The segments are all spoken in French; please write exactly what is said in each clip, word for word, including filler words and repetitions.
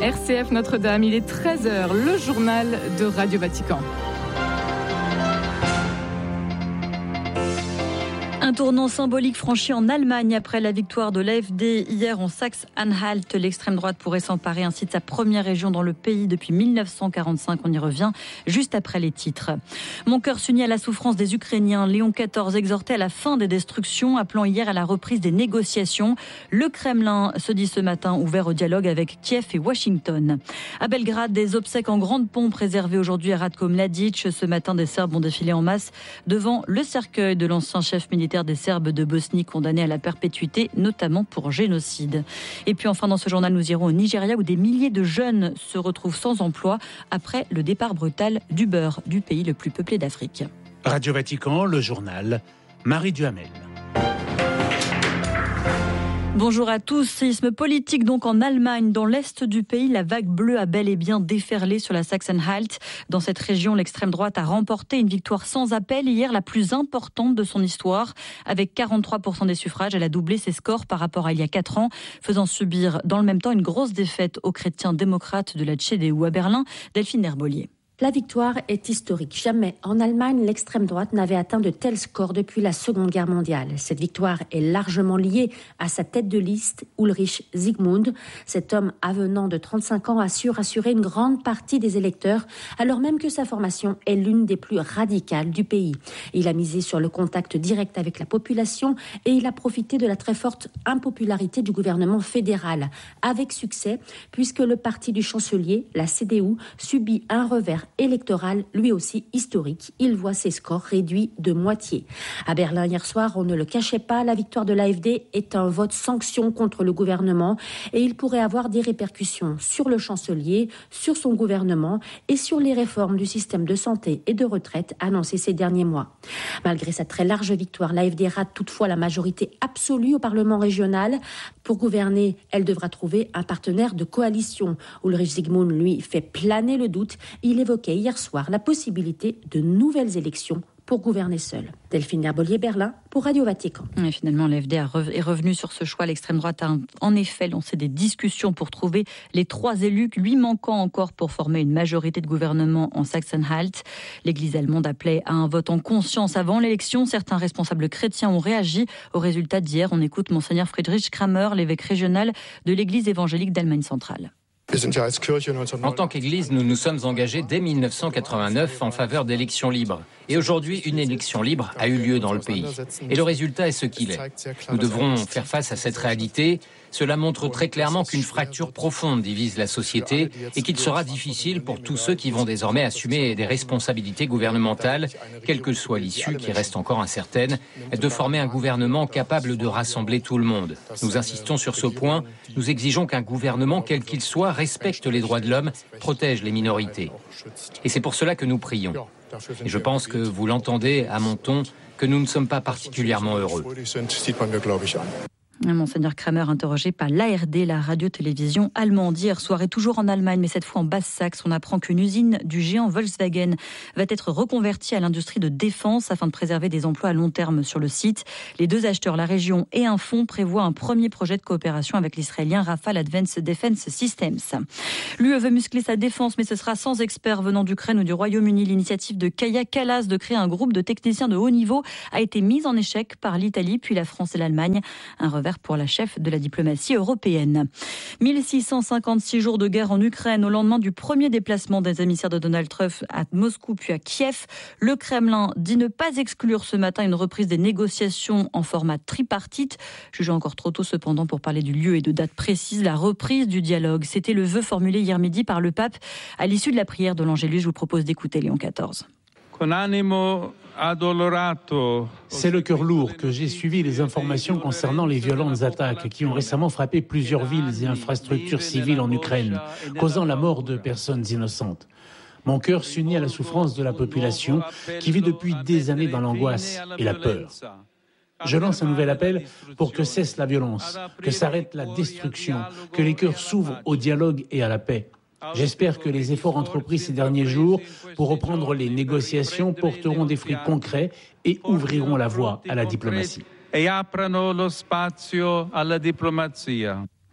R C F Notre-Dame, il est treize heures, le journal de Radio Vatican. Un tournant symbolique franchi en Allemagne après la victoire de l'A F D hier en Saxe-Anhalt. L'extrême droite pourrait s'emparer ainsi de sa première région dans le pays depuis mille neuf cent quarante-cinq. On y revient juste après les titres. Mon cœur s'unit à la souffrance des Ukrainiens. Léon quatorze exhortait à la fin des destructions, appelant hier à la reprise des négociations. Le Kremlin se dit ce matin ouvert au dialogue avec Kiev et Washington. À Belgrade, des obsèques en grande pompe réservées aujourd'hui à Ratko Mladic. Ce matin, des Serbes ont défilé en masse devant le cercueil de l'ancien chef militaire des Serbes de Bosnie condamnés à la perpétuité, notamment pour génocide. Et puis enfin, dans ce journal, nous irons au Nigeria où des milliers de jeunes se retrouvent sans emploi après le départ brutal d'Uber, du pays le plus peuplé d'Afrique. Radio Vatican, le journal, Marie Duhamel. Bonjour à tous. Séisme politique donc en Allemagne. Dans l'est du pays, la vague bleue a bel et bien déferlé sur la Saxe-Anhalt. Dans cette région, l'extrême droite a remporté une victoire sans appel hier, la plus importante de son histoire. Avec quarante-trois pour cent des suffrages, elle a doublé ses scores par rapport à il y a quatre ans, faisant subir dans le même temps une grosse défaite aux chrétiens démocrates de la C D U à Berlin. Delphine Herbolier. La victoire est historique. Jamais en Allemagne, l'extrême droite n'avait atteint de tels scores depuis la Seconde Guerre mondiale. Cette victoire est largement liée à sa tête de liste, Ulrich Siegmund. Cet homme avenant de trente-cinq ans a su rassurer une grande partie des électeurs, alors même que sa formation est l'une des plus radicales du pays. Il a misé sur le contact direct avec la population et il a profité de la très forte impopularité du gouvernement fédéral. Avec succès, puisque le parti du chancelier, la C D U, subit un revers électoral, lui aussi historique. Il voit ses scores réduits de moitié. À Berlin, hier soir, on ne le cachait pas, la victoire de l'A F D est un vote sanction contre le gouvernement et il pourrait avoir des répercussions sur le chancelier, sur son gouvernement et sur les réformes du système de santé et de retraite annoncées ces derniers mois. Malgré sa très large victoire, l'A F D rate toutefois la majorité absolue au Parlement régional. Pour gouverner, elle devra trouver un partenaire de coalition. Ulrich Siegmund, lui, fait planer le doute. Il évoquait hier soir la possibilité de nouvelles élections pour gouverner seul. Delphine Herbolier, Berlin, pour Radio Vatican. Et finalement, l'A F D est revenu sur ce choix. L'extrême droite a en effet lancé des discussions pour trouver les trois élus lui manquant encore pour former une majorité de gouvernement en Saxe-Anhalt. L'Église allemande appelait à un vote en conscience avant l'élection. Certains responsables chrétiens ont réagi au résultat d'hier. On écoute Monseigneur Friedrich Kramer, l'évêque régional de l'Église évangélique d'Allemagne centrale. En tant qu'Église, nous nous sommes engagés dès mille neuf cent quatre-vingt-neuf en faveur d'élections libres. Et aujourd'hui, une élection libre a eu lieu dans le pays. Et le résultat est ce qu'il est. Nous devrons faire face à cette réalité. Cela montre très clairement qu'une fracture profonde divise la société et qu'il sera difficile pour tous ceux qui vont désormais assumer des responsabilités gouvernementales, quelle que soit l'issue qui reste encore incertaine, de former un gouvernement capable de rassembler tout le monde. Nous insistons sur ce point. Nous exigeons qu'un gouvernement, quel qu'il soit, respecte les droits de l'homme, protège les minorités. Et c'est pour cela que nous prions. Et je pense que vous l'entendez à mon ton, que nous ne sommes pas particulièrement heureux. Monseigneur Kramer interrogé par l'A R D, la radio-télévision allemande. Hier soir et toujours en Allemagne, mais cette fois en Basse-Saxe, on apprend qu'une usine du géant Volkswagen va être reconvertie à l'industrie de défense afin de préserver des emplois à long terme sur le site. Les deux acheteurs, la région et un fonds, prévoient un premier projet de coopération avec l'israélien Rafale Advanced Defense Systems. L'U E veut muscler sa défense, mais ce sera sans experts venant d'Ukraine ou du Royaume-Uni. L'initiative de Kaja Kallas de créer un groupe de techniciens de haut niveau a été mise en échec par l'Italie, puis la France et l'Allemagne. Un revers pour la chef de la diplomatie européenne. mille six cent cinquante-six jours de guerre en Ukraine au lendemain du premier déplacement des émissaires de Donald Trump à Moscou puis à Kiev. Le Kremlin dit ne pas exclure ce matin une reprise des négociations en format tripartite. Jugé encore trop tôt cependant pour parler du lieu et de date précise, la reprise du dialogue. C'était le vœu formulé hier midi par le pape à l'issue de la prière de l'Angélus. Je vous propose d'écouter Léon quatorze. C'est le cœur lourd que j'ai suivi les informations concernant les violentes attaques qui ont récemment frappé plusieurs villes et infrastructures civiles en Ukraine, causant la mort de personnes innocentes. Mon cœur s'unit à la souffrance de la population qui vit depuis des années dans l'angoisse et la peur. Je lance un nouvel appel pour que cesse la violence, que s'arrête la destruction, que les cœurs s'ouvrent au dialogue et à la paix. J'espère que les efforts entrepris ces derniers jours pour reprendre les négociations porteront des fruits concrets et ouvriront la voie à la diplomatie.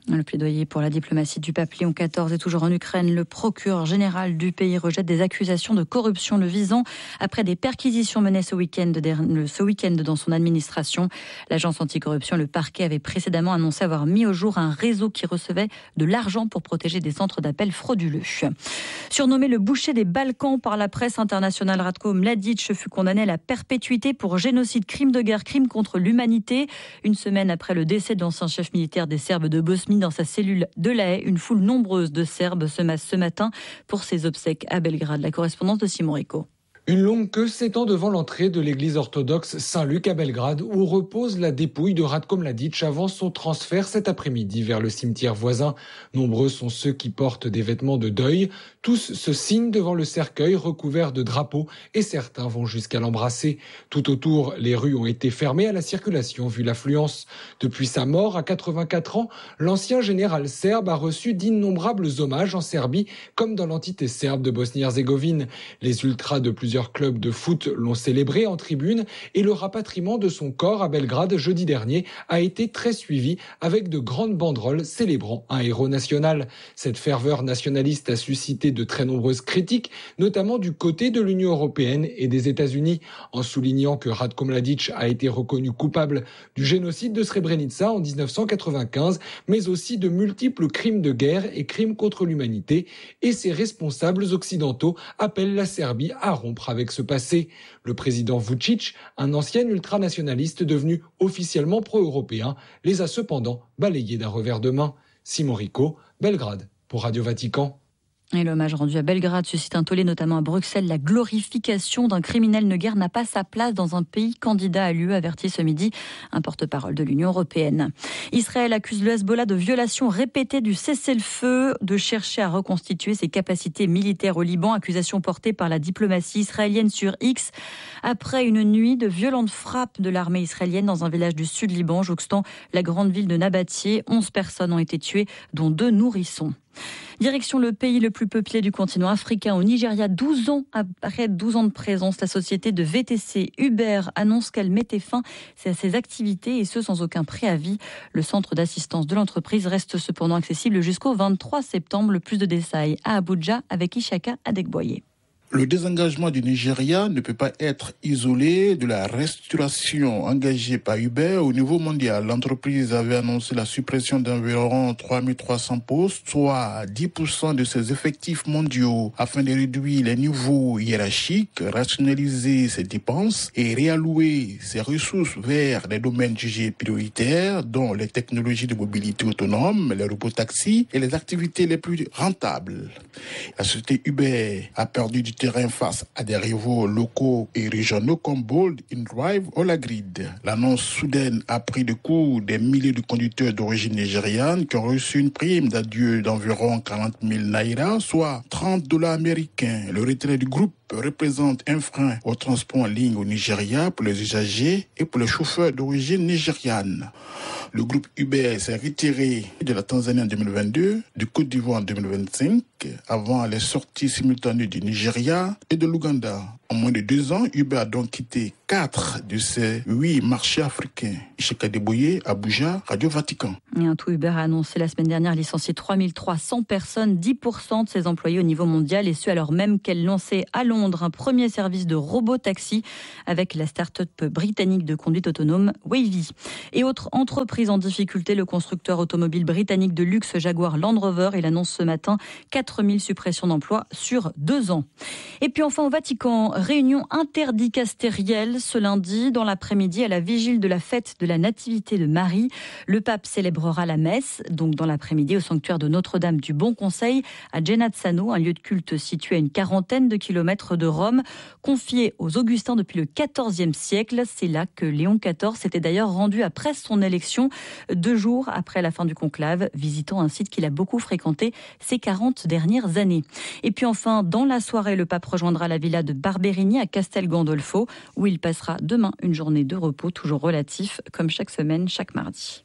Le plaidoyer pour la diplomatie du pape Léon quatorze est toujours en Ukraine. Le procureur général du pays rejette des accusations de corruption le visant après des perquisitions menées ce week-end, ce week-end dans son administration. L'agence anticorruption, le parquet, avait précédemment annoncé avoir mis au jour un réseau qui recevait de l'argent pour protéger des centres d'appel frauduleux. Surnommé le boucher des Balkans par la presse internationale, Ratko Mladic fut condamné à la perpétuité pour génocide, crime de guerre, crime contre l'humanité. Une semaine après le décès de l'ancien chef militaire des Serbes de Bosnie dans sa cellule de La Haye, une foule nombreuse de Serbes se masse ce matin pour ses obsèques à Belgrade. La correspondance de Simon Rico. Une longue queue s'étend devant l'entrée de l'église orthodoxe Saint-Luc à Belgrade, où repose la dépouille de Ratko Mladic avant son transfert cet après-midi vers le cimetière voisin. Nombreux sont ceux qui portent des vêtements de deuil. Tous se signent devant le cercueil recouvert de drapeaux et certains vont jusqu'à l'embrasser. Tout autour, les rues ont été fermées à la circulation vu l'affluence. Depuis sa mort à quatre-vingt-quatre ans, l'ancien général serbe a reçu d'innombrables hommages en Serbie comme dans l'entité serbe de Bosnie-Herzégovine. Les ultras de plusieurs clubs de foot l'ont célébré en tribune et le rapatriement de son corps à Belgrade jeudi dernier a été très suivi avec de grandes banderoles célébrant un héros national. Cette ferveur nationaliste a suscité de très nombreuses critiques, notamment du côté de l'Union européenne et des États-Unis, en soulignant que Ratko Mladic a été reconnu coupable du génocide de Srebrenica en dix-neuf cent quatre-vingt-quinze, mais aussi de multiples crimes de guerre et crimes contre l'humanité, et ses responsables occidentaux appellent la Serbie à rompre avec ce passé. Le président Vučić, un ancien ultranationaliste devenu officiellement pro-européen, les a cependant balayés d'un revers de main. Simon Rico, Belgrade, pour Radio Vatican. Et l'hommage rendu à Belgrade suscite un tollé, notamment à Bruxelles. La glorification d'un criminel de guerre n'a pas sa place dans un pays candidat à l'U E, avertit ce midi un porte-parole de l'Union européenne. Israël accuse le Hezbollah de violation répétée du cessez-le-feu, de chercher à reconstituer ses capacités militaires au Liban. Accusation portée par la diplomatie israélienne sur X après une nuit de violentes frappes de l'armée israélienne dans un village du sud Liban, jouxtant la grande ville de Nabatieh. onze personnes ont été tuées, dont deux nourrissons. Direction le pays le plus peuplé du continent africain, au Nigeria. douze ans après douze ans de présence, la société de V T C Uber annonce qu'elle mettait fin à ses activités et ce sans aucun préavis. Le centre d'assistance de l'entreprise reste cependant accessible jusqu'au vingt-trois septembre. Le plus de détails à Abuja avec Ishaka Adegboye. Le désengagement du Nigeria ne peut pas être isolé de la restructuration engagée par Uber au niveau mondial. L'entreprise avait annoncé la suppression d'environ trois mille trois cents postes, soit dix pour cent de ses effectifs mondiaux, afin de réduire les niveaux hiérarchiques, rationaliser ses dépenses et réallouer ses ressources vers des domaines jugés prioritaires, dont les technologies de mobilité autonome, les robotaxis et les activités les plus rentables. La société Uber a perdu du terrain face à des rivaux locaux et régionaux comme Bolt, InDrive ou La Grid. L'annonce soudaine a pris de court des milliers de conducteurs d'origine nigériane qui ont reçu une prime d'adieu d'environ quarante mille naira, soit trente dollars américains. Le retrait du groupe représente un frein au transport en ligne au Nigeria pour les usagers et pour les chauffeurs d'origine nigériane. Le groupe Uber s'est retiré de la Tanzanie en deux mille vingt-deux, du Côte d'Ivoire en deux mille vingt-cinq, avant les sorties simultanées du Nigeria et de l'Ouganda. En moins de deux ans, Uber a donc quitté quatre de ses huit marchés africains. Ishaka Adegboye, Abuja, Radio Vatican. Et un tout, Uber a annoncé la semaine dernière licencier trois mille trois cents personnes, dix pour cent de ses employés au niveau mondial, et ce alors même qu'elle lançait à Londres un premier service de robot-taxi avec la start-up britannique de conduite autonome Wavy. Et autre entreprise en difficulté, le constructeur automobile britannique de luxe Jaguar Land Rover. Il annonce ce matin quatre mille suppressions d'emplois sur deux ans. Et puis enfin au Vatican, réunion interdicastérielle ce lundi dans l'après-midi à la vigile de la fête de la Nativité de Marie. Le pape célébrera la messe, donc dans l'après-midi au sanctuaire de Notre-Dame du Bon Conseil à Genazzano, un lieu de culte situé à une quarantaine de kilomètres de Rome, confié aux Augustins depuis le quatorzième siècle. C'est là que Léon quatorze s'était d'ailleurs rendu après son élection, deux jours après la fin du conclave, visitant un site qu'il a beaucoup fréquenté ces quarante dernières années. Et puis enfin, dans la soirée, le pape rejoindra la villa de Barberini à Castel Gandolfo, où il passera demain une journée de repos, toujours relatif, comme chaque semaine, chaque mardi.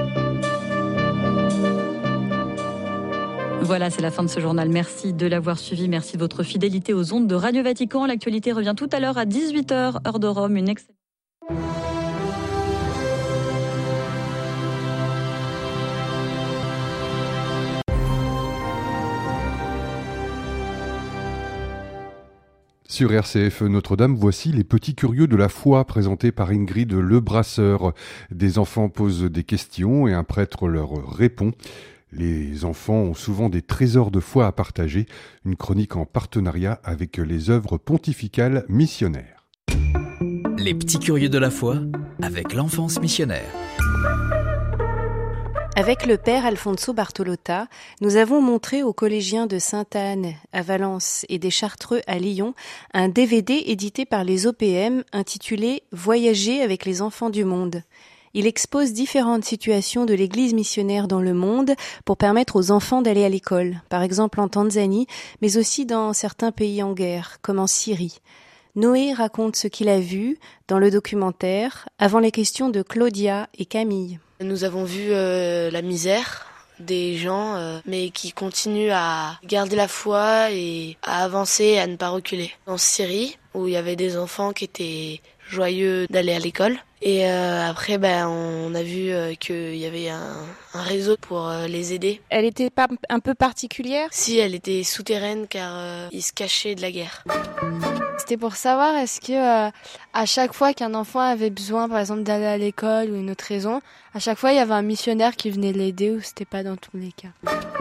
Voilà, c'est la fin de ce journal. Merci de l'avoir suivi. Merci de votre fidélité aux ondes de Radio Vatican. L'actualité revient tout à l'heure à dix-huit heures, heure de Rome. Une excellente... Sur R C F Notre-Dame, voici les petits curieux de la foi présentés par Ingrid Le Brasseur. Des enfants posent des questions et un prêtre leur répond. Les enfants ont souvent des trésors de foi à partager. Une chronique en partenariat avec les œuvres pontificales missionnaires. Les petits curieux de la foi avec l'enfance missionnaire. Avec le père Alfonso Bartolotta, nous avons montré aux collégiens de Sainte-Anne à Valence et des Chartreux à Lyon un D V D édité par les O P M intitulé « Voyager avec les enfants du monde ». Il expose différentes situations de l'église missionnaire dans le monde pour permettre aux enfants d'aller à l'école, par exemple en Tanzanie, mais aussi dans certains pays en guerre, comme en Syrie. Noé raconte ce qu'il a vu dans le documentaire avant les questions de Claudia et Camille. Nous avons vu euh, la misère des gens, euh, mais qui continuent à garder la foi et à avancer et à ne pas reculer. En Syrie, où il y avait des enfants qui étaient joyeux d'aller à l'école. Et euh, après, ben, on a vu euh, qu'il y avait un, un réseau pour euh, les aider. Elle était pas un peu particulière ? Si, elle était souterraine car euh, ils se cachaient de la guerre. C'était pour savoir, est-ce que euh, à chaque fois qu'un enfant avait besoin, par exemple, d'aller à l'école ou une autre raison, à chaque fois il y avait un missionnaire qui venait l'aider ou c'était pas dans tous les cas ?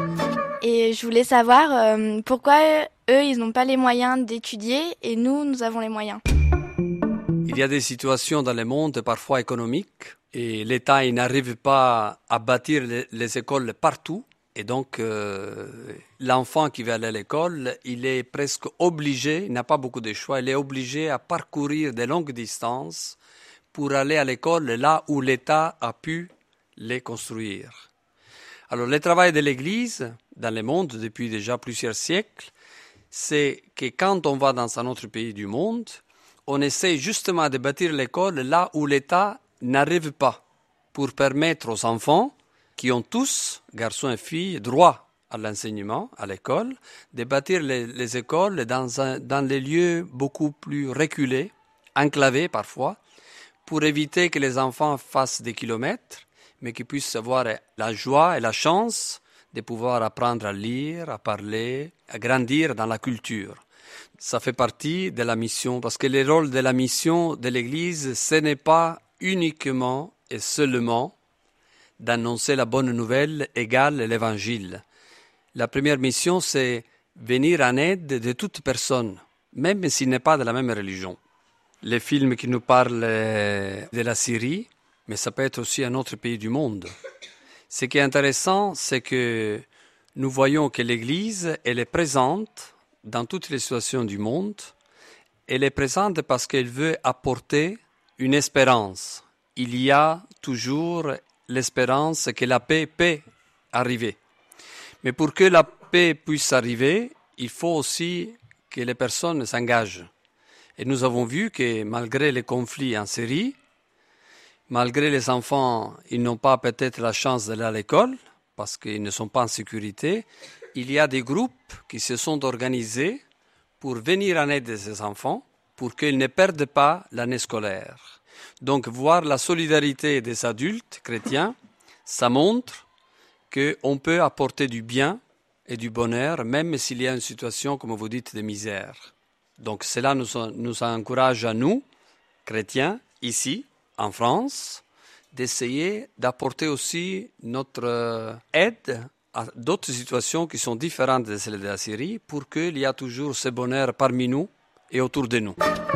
Et je voulais savoir euh, pourquoi eux, ils n'ont pas les moyens d'étudier et nous, nous avons les moyens. Il y a des situations dans le monde, parfois économiques, et l'État il n'arrive pas à bâtir les, les écoles partout. Et donc, euh, l'enfant qui veut aller à l'école, il est presque obligé, il n'a pas beaucoup de choix, il est obligé à parcourir de longues distances pour aller à l'école là où l'État a pu les construire. Alors, le travail de l'Église dans le monde depuis déjà plusieurs siècles, c'est que quand on va dans un autre pays du monde, on essaie justement de bâtir l'école là où l'État n'arrive pas pour permettre aux enfants qui ont tous, garçons et filles, droit à l'enseignement, à l'école, de bâtir les, les écoles dans, un, dans les lieux beaucoup plus reculés, enclavés parfois, pour éviter que les enfants fassent des kilomètres, mais qu'ils puissent avoir la joie et la chance de pouvoir apprendre à lire, à parler, à grandir dans la culture. Ça fait partie de la mission, parce que le rôle de la mission de l'Église, ce n'est pas uniquement et seulement d'annoncer la bonne nouvelle égale l'Évangile. La première mission, c'est venir en aide de toute personne, même s'il n'est pas de la même religion. Les films qui nous parlent de la Syrie, mais ça peut être aussi un autre pays du monde. Ce qui est intéressant, c'est que nous voyons que l'Église, elle est présente dans toutes les situations du monde. Elle est présente parce qu'elle veut apporter une espérance. Il y a toujours l'espérance que la paix peut arriver. Mais pour que la paix puisse arriver, il faut aussi que les personnes s'engagent. Et nous avons vu que malgré les conflits en Syrie, malgré les enfants, ils n'ont pas peut-être la chance d'aller à l'école parce qu'ils ne sont pas en sécurité, il y a des groupes qui se sont organisés pour venir en aide de ces enfants, pour qu'ils ne perdent pas l'année scolaire. Donc, voir la solidarité des adultes chrétiens, ça montre qu'on peut apporter du bien et du bonheur, même s'il y a une situation, comme vous dites, de misère. Donc, cela nous, nous encourage à nous, chrétiens, ici, en France, d'essayer d'apporter aussi notre aide à d'autres situations qui sont différentes de celles de la Syrie pour qu'il y ait toujours ce bonheur parmi nous et autour de nous.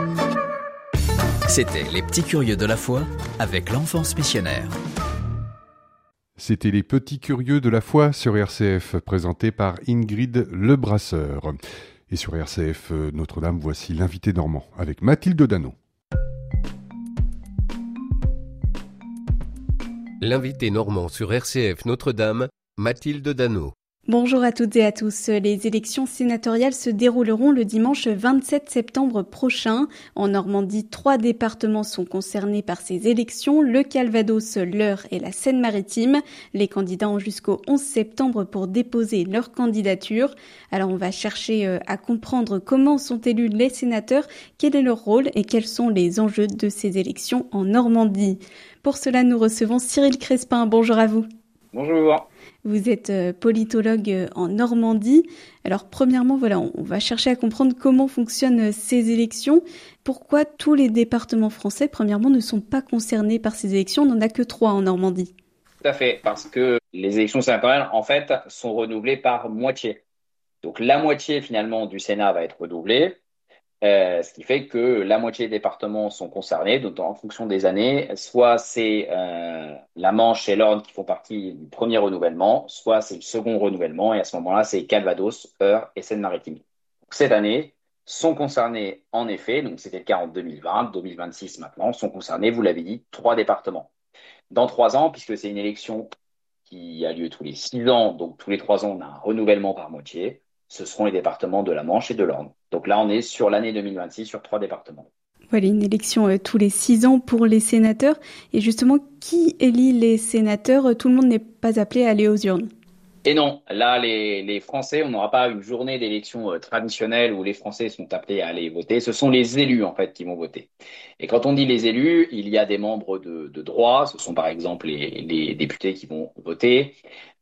C'était Les Petits Curieux de la Foi avec l'enfance missionnaire. C'était Les Petits Curieux de la Foi sur R C F, présenté par Ingrid Le Brasseur. Et sur R C F Notre-Dame, voici l'invité normand avec Mathilde Dano. L'invité normand sur R C F Notre-Dame, Mathilde Dano. Bonjour à toutes et à tous. Les élections sénatoriales se dérouleront le dimanche vingt-sept septembre prochain. En Normandie, trois départements sont concernés par ces élections, le Calvados, l'Eure et la Seine-Maritime. Les candidats ont jusqu'au onze septembre pour déposer leur candidature. Alors on va chercher à comprendre comment sont élus les sénateurs, quel est leur rôle et quels sont les enjeux de ces élections en Normandie. Pour cela, nous recevons Cyril Crespin. Bonjour à vous. Bonjour. Vous êtes politologue en Normandie. Alors premièrement, voilà, on va chercher à comprendre comment fonctionnent ces élections. Pourquoi tous les départements français, premièrement, ne sont pas concernés par ces élections? On n'en a que trois en Normandie. Tout à fait, parce que les élections sénatoriales, en fait, sont renouvelées par moitié. Donc la moitié, finalement, du Sénat va être renouvelée. Euh, ce qui fait que la moitié des départements sont concernés, donc en fonction des années, soit c'est euh, la Manche et l'Orne qui font partie du premier renouvellement, soit c'est le second renouvellement, et à ce moment-là, c'est Calvados, Eure et Seine-Maritime. Donc, cette année, sont concernés en effet, donc c'était le cas en deux mille vingt, deux mille vingt-six maintenant, sont concernés, vous l'avez dit, trois départements. Dans trois ans, puisque c'est une élection qui a lieu tous les six ans, donc tous les trois ans, on a un renouvellement par moitié, ce seront les départements de la Manche et de l'Orne. Donc là, on est sur l'année deux mille vingt-six, sur trois départements. Voilà, une élection euh, tous les six ans pour les sénateurs. Et justement, qui élit les sénateurs? Tout le monde n'est pas appelé à aller aux urnes. Et non, là, les, les Français, on n'aura pas une journée d'élection euh, traditionnelle où les Français sont appelés à aller voter. Ce sont les élus, en fait, qui vont voter. Et quand on dit les élus, il y a des membres de, de droit. Ce sont, par exemple, les, les députés qui vont voter.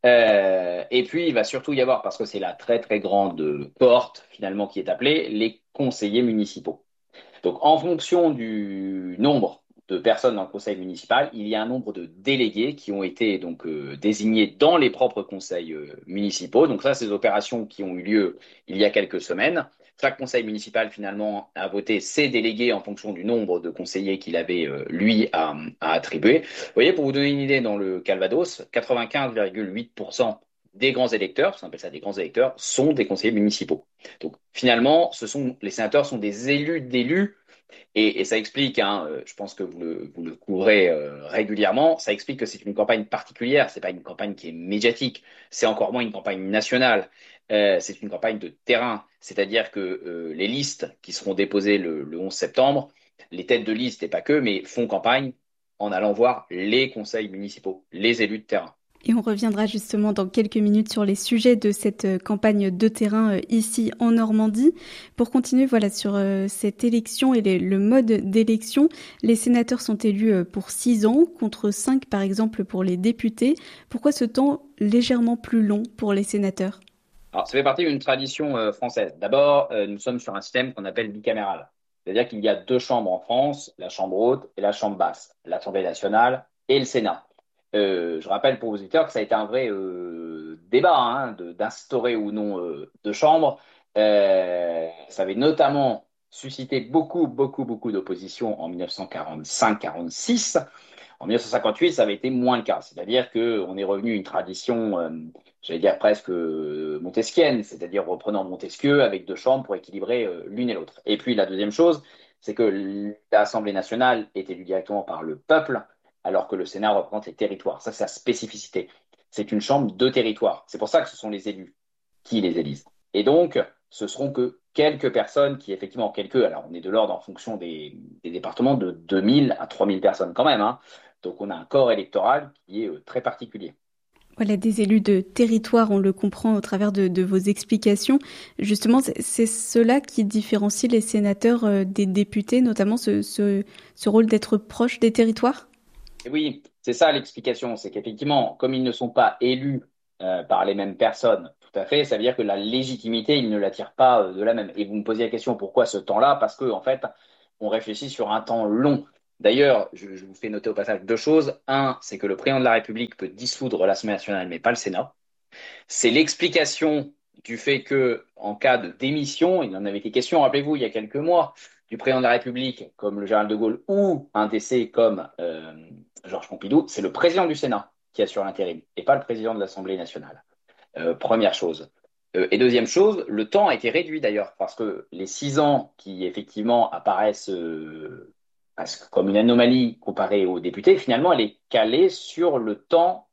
Euh, et puis, il va surtout y avoir, parce que c'est la très, très grande cohorte, finalement, qui est appelée, les conseillers municipaux. Donc, en fonction du nombre de personnes dans le conseil municipal, il y a un nombre de délégués qui ont été donc euh, désignés dans les propres conseils euh, municipaux. Donc ça, c'est des opérations qui ont eu lieu il y a quelques semaines. Chaque conseil municipal, finalement, a voté ses délégués en fonction du nombre de conseillers qu'il avait, euh, lui, à, à attribuer. Vous voyez, pour vous donner une idée, dans le Calvados, quatre-vingt-quinze virgule huit pour cent des grands électeurs, on appelle ça des grands électeurs, sont des conseillers municipaux. Donc finalement, ce sont, les sénateurs sont des élus d'élus. Et, et ça explique, hein, je pense que vous le, vous le couvrez euh, régulièrement, ça explique que c'est une campagne particulière, c'est pas une campagne qui est médiatique, c'est encore moins une campagne nationale, euh, c'est une campagne de terrain, c'est-à-dire que euh, les listes qui seront déposées le, le onze septembre, les têtes de liste et pas que, mais font campagne en allant voir les conseils municipaux, les élus de terrain. Et on reviendra justement dans quelques minutes sur les sujets de cette campagne de terrain ici en Normandie. Pour continuer voilà, sur cette élection et les, le mode d'élection, les sénateurs sont élus pour six ans, contre cinq par exemple pour les députés. Pourquoi ce temps légèrement plus long pour les sénateurs? Alors, ça fait partie d'une tradition euh, française. D'abord, euh, nous sommes sur un système qu'on appelle bicaméral. C'est-à-dire qu'il y a deux chambres en France, la chambre haute et la chambre basse, l'Assemblée nationale et le Sénat. Euh, je rappelle pour vos auditeurs que ça a été un vrai euh, débat hein, de, d'instaurer ou non euh, deux chambres. Euh, ça avait notamment suscité beaucoup, beaucoup, beaucoup d'opposition en dix-neuf cent quarante-cinq quarante-six. En dix-neuf cent cinquante-huit, ça avait été moins le cas. C'est-à-dire qu'on est revenu à une tradition, euh, j'allais dire presque euh, montesquienne, c'est-à-dire reprenant Montesquieu avec deux chambres pour équilibrer euh, l'une et l'autre. Et puis la deuxième chose, c'est que l'Assemblée nationale est élue directement par le peuple, alors que le Sénat représente les territoires. Ça, c'est sa spécificité. C'est une chambre de territoire. C'est pour ça que ce sont les élus qui les élisent. Et donc, ce seront que quelques personnes qui, effectivement, quelques, alors on est de l'ordre en fonction des, des départements de deux mille à trois mille personnes quand même. Hein. Donc, on a un corps électoral qui est euh, très particulier. Voilà, des élus de territoire, on le comprend au travers de, de vos explications. Justement, c'est, c'est cela qui différencie les sénateurs euh, des députés, notamment ce, ce, ce rôle d'être proche des territoires? Et oui, c'est ça l'explication, c'est qu'effectivement, comme ils ne sont pas élus euh, par les mêmes personnes, tout à fait, ça veut dire que la légitimité, ils ne la tirent pas euh, de la même. Et vous me posiez la question, pourquoi ce temps-là? Parce que en fait, on réfléchit sur un temps long. D'ailleurs, je, je vous fais noter au passage deux choses. Un, c'est que le président de la République peut dissoudre l'Assemblée nationale, mais pas le Sénat. C'est l'explication du fait que, en cas de démission, il en avait été question, rappelez-vous, il y a quelques mois, du président de la République, comme le général de Gaulle, ou un décès comme euh, Georges Pompidou, c'est le président du Sénat qui assure l'intérim, et pas le président de l'Assemblée nationale. Euh, première chose. Euh, et deuxième chose, le temps a été réduit d'ailleurs, parce que les six ans qui effectivement apparaissent euh, comme une anomalie comparée aux députés, finalement, elle est calée sur le temps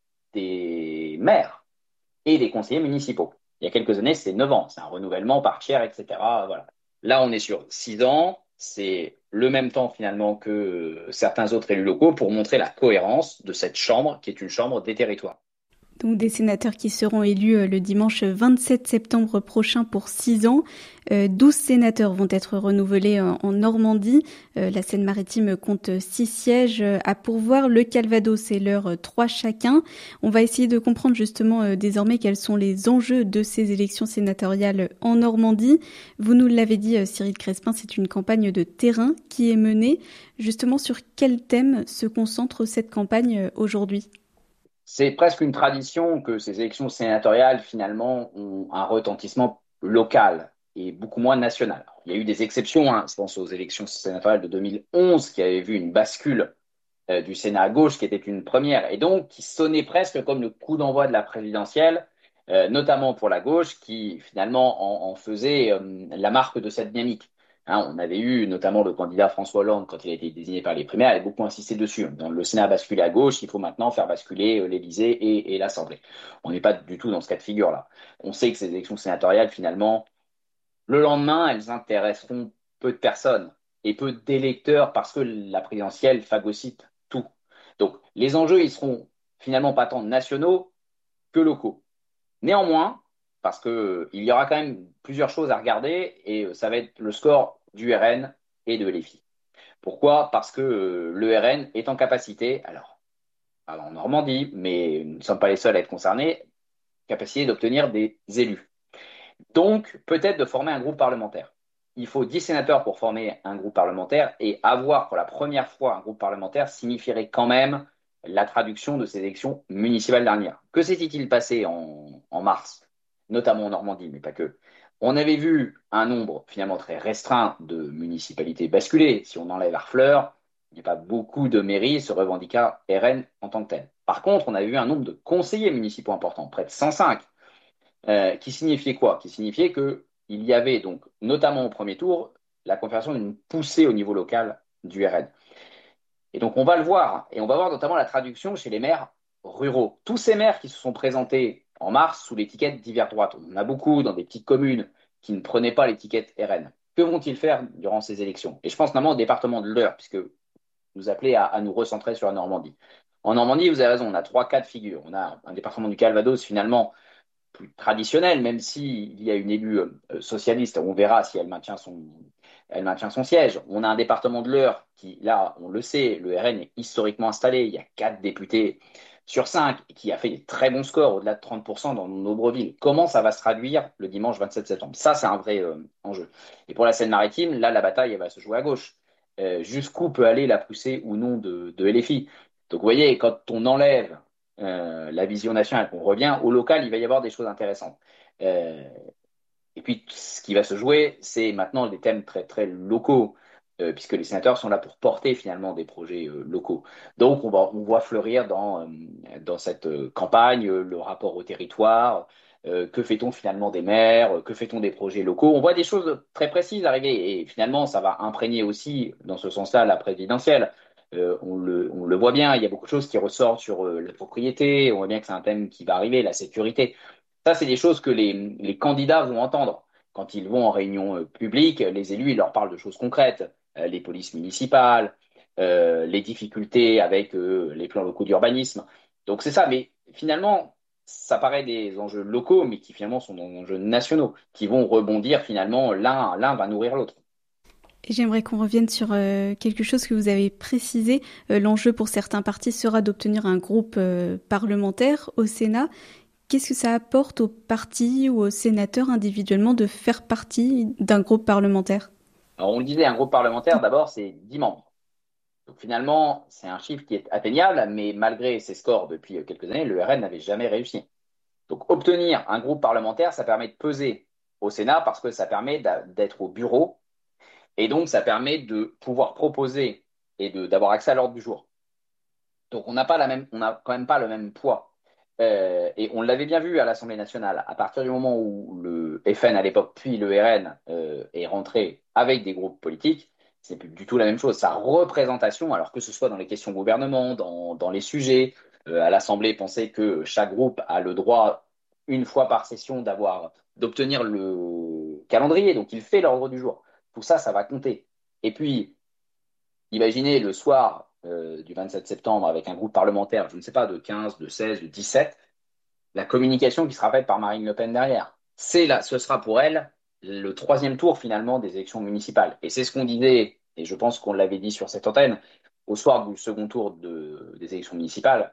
des maires et des conseillers municipaux. Il y a quelques années, c'est neuf ans, c'est un renouvellement par tiers, et cetera. Voilà. Là, on est sur six ans, c'est le même temps finalement que certains autres élus locaux pour montrer la cohérence de cette chambre qui est une chambre des territoires. Donc des sénateurs qui seront élus le dimanche vingt-sept septembre prochain pour six ans. Euh, douze sénateurs vont être renouvelés en, en Normandie. Euh, la Seine-Maritime compte six sièges à pourvoir. Le Calvados et l'Eure, trois chacun. On va essayer de comprendre justement euh, désormais quels sont les enjeux de ces élections sénatoriales en Normandie. Vous nous l'avez dit, euh, Cyril Crespin, c'est une campagne de terrain qui est menée. Justement, sur quel thème se concentre cette campagne euh, aujourd'hui ? C'est presque une tradition que ces élections sénatoriales, finalement, ont un retentissement local et beaucoup moins national. Alors, il y a eu des exceptions, hein. Je pense aux élections sénatoriales de deux mille onze qui avaient vu une bascule euh, du Sénat à gauche qui était une première et donc qui sonnait presque comme le coup d'envoi de la présidentielle, euh, notamment pour la gauche qui finalement en, en faisait euh, la marque de cette dynamique. Hein, on avait eu notamment le candidat François Hollande, quand il a été désigné par les primaires, avait beaucoup insisté dessus. Dans le Sénat a basculé à gauche, il faut maintenant faire basculer euh, l'Élysée et, et l'Assemblée. On n'est pas du tout dans ce cas de figure-là. On sait que ces élections sénatoriales, finalement, le lendemain, elles intéresseront peu de personnes et peu d'électeurs parce que la présidentielle phagocyte tout. Donc, les enjeux, ils seront finalement pas tant nationaux que locaux. Néanmoins, parce qu'il y aura quand même plusieurs choses à regarder et ça va être le score du R N et de L F I. Pourquoi ? Parce que le R N est en capacité, alors, alors en Normandie, mais nous ne sommes pas les seuls à être concernés, capacité d'obtenir des élus. Donc, peut-être de former un groupe parlementaire. Il faut dix sénateurs pour former un groupe parlementaire et avoir pour la première fois un groupe parlementaire signifierait quand même la traduction de ces élections municipales dernières. Que s'était-il passé en, en mars, notamment en Normandie, mais pas que ? On avait vu un nombre finalement très restreint de municipalités basculer. Si on enlève Harfleur, il n'y a pas beaucoup de mairies se revendiquant R N en tant que telles. Par contre, on avait vu un nombre de conseillers municipaux importants, près de cent cinq, euh, qui signifiait quoi ? Qui signifiait qu'il y avait donc, notamment au premier tour, la confirmation d'une poussée au niveau local du R N. Et donc, on va le voir, et on va voir notamment la traduction chez les maires ruraux. Tous ces maires qui se sont présentés en mars sous l'étiquette divers droite, on en a beaucoup dans des petites communes qui ne prenaient pas l'étiquette R N. Que vont-ils faire durant ces élections ? Et je pense notamment au département de l'Eure, puisque vous appelez à, à nous recentrer sur la Normandie. En Normandie, vous avez raison, on a trois cas de figure. On a un département du Calvados, finalement, plus traditionnel, même s'il y a une élue euh, socialiste. On verra si elle maintient son... elle maintient son siège. On a un département de l'Eure qui, là, on le sait, le R N est historiquement installé. Il y a quatre députés sur cinq qui a fait des très bons scores, au-delà de trente pour cent dans de nombreuses villes. Comment ça va se traduire le dimanche vingt-sept septembre ? Ça, c'est un vrai euh, enjeu. Et pour la Seine-Maritime, là, la bataille, elle va se jouer à gauche. Euh, jusqu'où peut aller la poussée ou non de, de L F I ? Donc, vous voyez, quand on enlève euh, la vision nationale, qu'on revient au local, il va y avoir des choses intéressantes. Euh, Et puis, ce qui va se jouer, c'est maintenant des thèmes très, très locaux, euh, puisque les sénateurs sont là pour porter finalement des projets euh, locaux. Donc, on, va, on voit fleurir dans, euh, dans cette euh, campagne euh, le rapport au territoire, euh, que fait-on finalement des maires, que fait-on des projets locaux. On voit des choses très précises arriver, et finalement, ça va imprégner aussi, dans ce sens-là, la présidentielle. Euh, on, le, on le voit bien, il y a beaucoup de choses qui ressortent sur euh, la propriété, on voit bien que c'est un thème qui va arriver, la sécurité. Ça, c'est des choses que les, les candidats vont entendre. Quand ils vont en réunion euh, publique, les élus, ils leur parlent de choses concrètes. Euh, les polices municipales, euh, les difficultés avec euh, les plans locaux d'urbanisme. Donc, c'est ça. Mais finalement, ça paraît des enjeux locaux, mais qui finalement sont des enjeux nationaux, qui vont rebondir finalement, l'un, l'un va nourrir l'autre. Et j'aimerais qu'on revienne sur euh, quelque chose que vous avez précisé. Euh, l'enjeu pour certains partis sera d'obtenir un groupe euh, parlementaire au Sénat. Qu'est-ce que ça apporte aux partis ou aux sénateurs individuellement de faire partie d'un groupe parlementaire ? Alors, on le disait, un groupe parlementaire, d'abord, c'est dix membres. Donc, finalement, c'est un chiffre qui est atteignable, mais malgré ses scores depuis quelques années, le R N n'avait jamais réussi. Donc, obtenir un groupe parlementaire, ça permet de peser au Sénat parce que ça permet d'être au bureau et donc ça permet de pouvoir proposer et de, d'avoir accès à l'ordre du jour. Donc, on n'a pas la même, on n'a quand même pas le même poids. Euh, et on l'avait bien vu à l'Assemblée nationale, à partir du moment où le F N à l'époque, puis le R N euh, est rentré avec des groupes politiques, c'est plus du tout la même chose. Sa représentation, alors que ce soit dans les questions gouvernement, dans, dans les sujets, euh, à l'Assemblée, pensez que chaque groupe a le droit, une fois par session, d'avoir, d'obtenir le calendrier, donc il fait l'ordre du jour. Tout ça, ça va compter. Et puis, imaginez le soir euh, du vingt-sept septembre avec un groupe parlementaire, je ne sais pas, de quinze, de seize, de dix-sept, la communication qui sera faite par Marine Le Pen derrière. C'est là, ce sera pour elle le troisième tour finalement des élections municipales. Et c'est ce qu'on disait, et je pense qu'on l'avait dit sur cette antenne, au soir du second tour de, des élections municipales.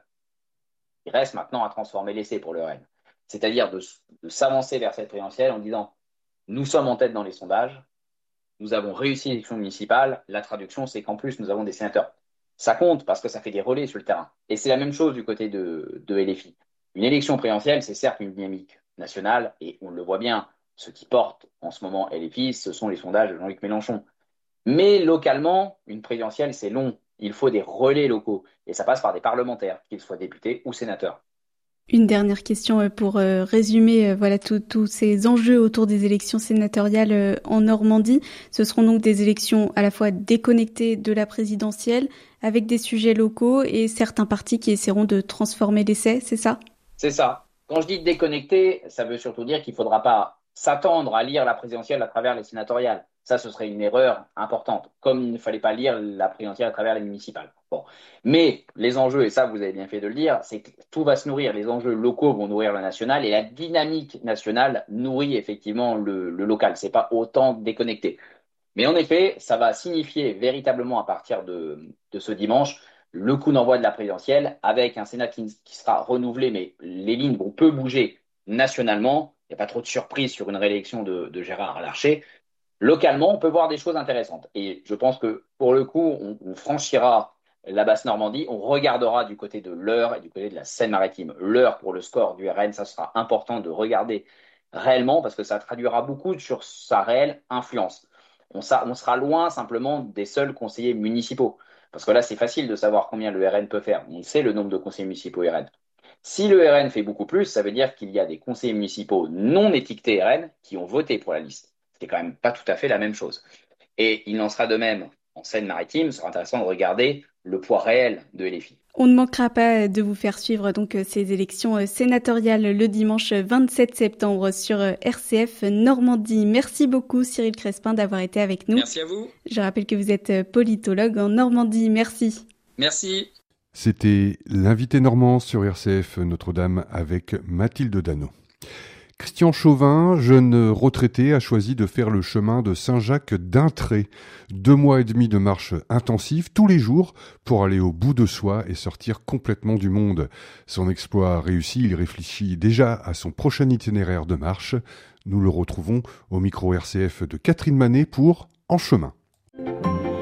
Il reste maintenant à transformer l'essai pour le R N. C'est-à-dire de, de s'avancer vers cette présidentielle en disant « Nous sommes en tête dans les sondages, nous avons réussi l'élection municipale, la traduction c'est qu'en plus nous avons des sénateurs. » Ça compte parce que ça fait des relais sur le terrain. Et c'est la même chose du côté de, de L F I. Une élection présidentielle, c'est certes une dynamique nationale, et on le voit bien, ce qui porte en ce moment L F I, ce sont les sondages de Jean-Luc Mélenchon. Mais localement, une présidentielle, c'est long. Il faut des relais locaux. Et ça passe par des parlementaires, qu'ils soient députés ou sénateurs. Une dernière question pour euh, résumer euh, voilà tous ces enjeux autour des élections sénatoriales euh, en Normandie. Ce seront donc des élections à la fois déconnectées de la présidentielle, avec des sujets locaux et certains partis qui essaieront de transformer l'essai, c'est ça ? C'est ça. Quand je dis déconnecté, ça veut surtout dire qu'il ne faudra pas s'attendre à lire la présidentielle à travers les sénatoriales. Ça, ce serait une erreur importante, comme il ne fallait pas lire la présidentielle à travers les municipales. Bon. Mais les enjeux, et ça vous avez bien fait de le dire, c'est que tout va se nourrir. Les enjeux locaux vont nourrir le national et la dynamique nationale nourrit effectivement le, le local. C'est pas autant déconnecté. Mais en effet, ça va signifier véritablement à partir de, de ce dimanche le coup d'envoi de la présidentielle avec un Sénat qui, qui sera renouvelé, mais les lignes vont peu bouger nationalement. Il n'y a pas trop de surprise sur une réélection de, de Gérard Larcher. Localement, on peut voir des choses intéressantes. Et je pense que pour le coup, on, on franchira la Basse-Normandie, on regardera du côté de l'Eure et du côté de la Seine-Maritime. L'Eure pour le score du R N, ça sera important de regarder réellement parce que ça traduira beaucoup sur sa réelle influence. On, sa, on sera loin simplement des seuls conseillers municipaux. Parce que là, c'est facile de savoir combien le R N peut faire. On sait le nombre de conseillers municipaux R N. Si le R N fait beaucoup plus, ça veut dire qu'il y a des conseillers municipaux non étiquetés R N qui ont voté pour la liste. C'est quand même pas tout à fait la même chose. Et il en sera de même en Seine-Maritime. Ce sera intéressant de regarder le poids réel de L F I. On ne manquera pas de vous faire suivre donc ces élections sénatoriales le dimanche vingt-sept septembre sur R C F Normandie. Merci beaucoup Cyril Crespin d'avoir été avec nous. Merci à vous. Je rappelle que vous êtes politologue en Normandie. Merci. Merci. C'était l'invité normand sur R C F Notre-Dame avec Mathilde Dano. Christian Chauvin, jeune retraité, a choisi de faire le chemin de Saint-Jacques d'Intré. Deux mois et demi de marche intensive tous les jours pour aller au bout de soi et sortir complètement du monde. Son exploit réussi, il réfléchit déjà à son prochain itinéraire de marche. Nous le retrouvons au micro R C F de Catherine Manet pour En chemin.